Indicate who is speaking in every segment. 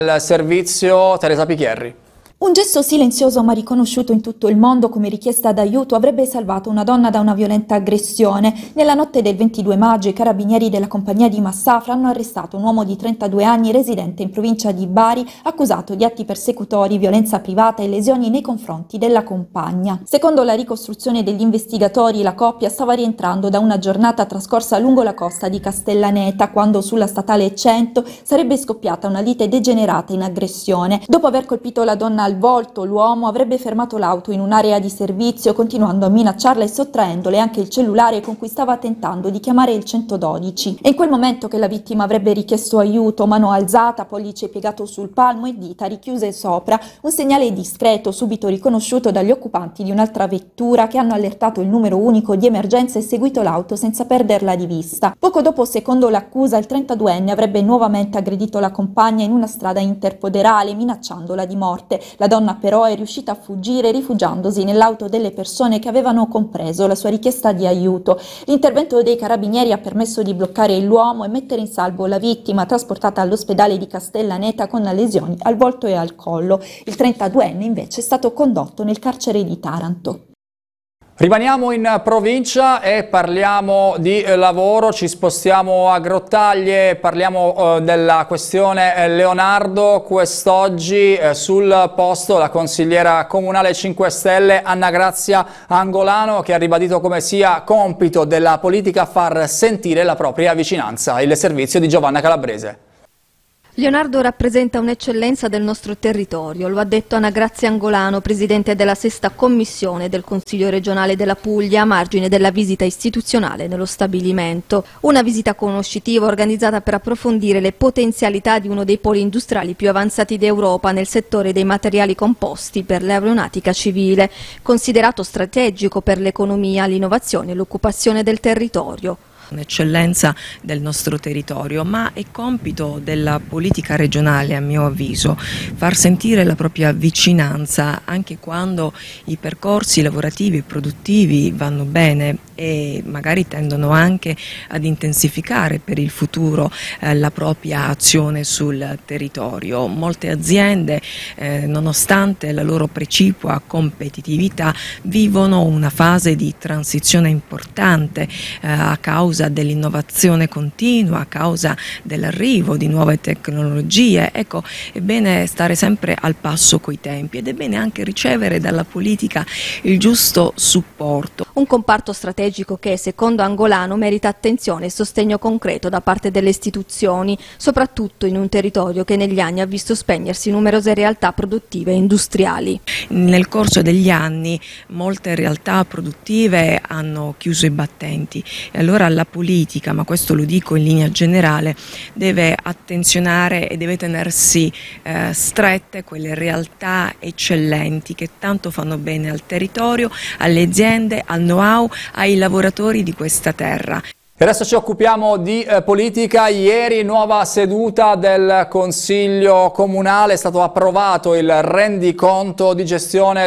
Speaker 1: Il servizio Teresa Pichierri.
Speaker 2: Un gesto silenzioso ma riconosciuto in tutto il mondo come richiesta d'aiuto avrebbe salvato una donna da una violenta aggressione. Nella notte del 22 maggio i carabinieri della compagnia di Massafra hanno arrestato un uomo di 32 anni residente in provincia di Bari, accusato di atti persecutori, violenza privata e lesioni nei confronti della compagna. Secondo la ricostruzione degli investigatori, la coppia stava rientrando da una giornata trascorsa lungo la costa di Castellaneta, quando sulla statale 100 sarebbe scoppiata una lite degenerata in aggressione. Dopo aver colpito la donna al volto, l'uomo avrebbe fermato l'auto in un'area di servizio, continuando a minacciarla e sottraendole anche il cellulare con cui stava tentando di chiamare il 112. È in quel momento che la vittima avrebbe richiesto aiuto, mano alzata, pollice piegato sul palmo e dita richiuse sopra, un segnale discreto subito riconosciuto dagli occupanti di un'altra vettura che hanno allertato il numero unico di emergenza e seguito l'auto senza perderla di vista. Poco dopo, secondo l'accusa, il 32enne avrebbe nuovamente aggredito la compagna in una strada interpoderale, minacciandola di morte. La donna però è riuscita a fuggire rifugiandosi nell'auto delle persone che avevano compreso la sua richiesta di aiuto. L'intervento dei carabinieri ha permesso di bloccare l'uomo e mettere in salvo la vittima, trasportata all'ospedale di Castellaneta con lesioni al volto e al collo. Il 32enne invece è stato condotto nel carcere di Taranto.
Speaker 1: Rimaniamo in provincia e parliamo di lavoro, ci spostiamo a Grottaglie, parliamo della questione Leonardo. Quest'oggi sul posto la consigliera comunale 5 Stelle Anna Grazia Angolano, che ha ribadito come sia compito della politica far sentire la propria vicinanza. Il servizio di Giovanna Calabrese.
Speaker 3: Leonardo rappresenta un'eccellenza del nostro territorio, lo ha detto Anna Grazia Angolano, presidente della 6ª commissione del Consiglio regionale della Puglia, a margine della visita istituzionale nello stabilimento. Una visita conoscitiva organizzata per approfondire le potenzialità di uno dei poli industriali più avanzati d'Europa nel settore dei materiali composti per l'aeronautica civile, considerato strategico per l'economia, l'innovazione e l'occupazione del territorio.
Speaker 4: Un'eccellenza del nostro territorio, ma è compito della politica regionale, a mio avviso, far sentire la propria vicinanza anche quando i percorsi lavorativi e produttivi vanno bene e magari tendono anche ad intensificare per il futuro la propria azione sul territorio. Molte aziende, nonostante la loro precipua competitività, vivono una fase di transizione importante a causa dell'innovazione continua, a causa dell'arrivo di nuove tecnologie. Ecco, è bene stare sempre al passo coi tempi ed è bene anche ricevere dalla politica il giusto supporto.
Speaker 3: Un comparto strategico che, secondo Angolano, merita attenzione e sostegno concreto da parte delle istituzioni, soprattutto in un territorio che negli anni ha visto spegnersi numerose realtà produttive e industriali.
Speaker 4: Nel corso degli anni molte realtà produttive hanno chiuso i battenti e allora la politica, ma questo lo dico in linea generale, deve attenzionare e deve tenersi strette quelle realtà eccellenti che tanto fanno bene al territorio, alle aziende, al know-how, ai lavoratori di questa terra.
Speaker 1: E adesso ci occupiamo di politica. Ieri nuova seduta del Consiglio Comunale, è stato approvato il rendiconto di gestione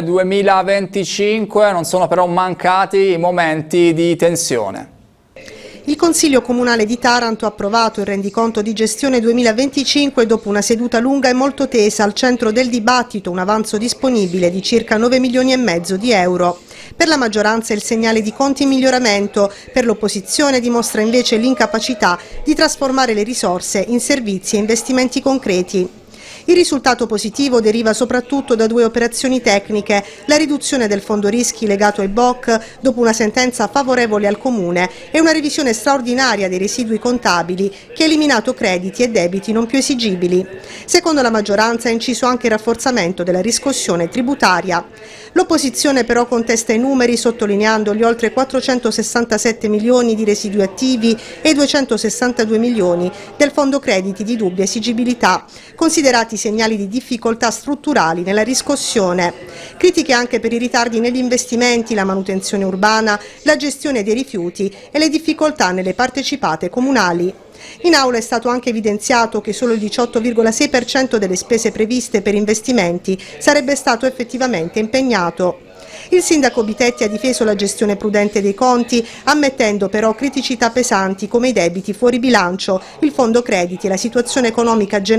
Speaker 1: 2025, non sono però mancati i momenti di tensione.
Speaker 5: Il Consiglio Comunale di Taranto ha approvato il rendiconto di gestione 2025 dopo una seduta lunga e molto tesa. Al centro del dibattito un avanzo disponibile di circa 9 milioni e mezzo di euro. Per la maggioranza è il segnale di conti in miglioramento, per l'opposizione dimostra invece l'incapacità di trasformare le risorse in servizi e investimenti concreti. Il risultato positivo deriva soprattutto da 2 operazioni tecniche: la riduzione del fondo rischi legato ai BOC dopo una sentenza favorevole al Comune e una revisione straordinaria dei residui contabili che ha eliminato crediti e debiti non più esigibili. Secondo la maggioranza ha inciso anche il rafforzamento della riscossione tributaria. L'opposizione però contesta i numeri, sottolineando gli oltre 467 milioni di residui attivi e i 262 milioni del fondo crediti di dubbia esigibilità, considerati segnali di difficoltà strutturali nella riscossione. Critiche anche per i ritardi negli investimenti, la manutenzione urbana, la gestione dei rifiuti e le difficoltà nelle partecipate comunali. In aula è stato anche evidenziato che solo il 18,6% delle spese previste per investimenti sarebbe stato effettivamente impegnato. Il sindaco Bitetti ha difeso la gestione prudente dei conti, ammettendo però criticità pesanti come i debiti fuori bilancio, il fondo crediti e la situazione economica generale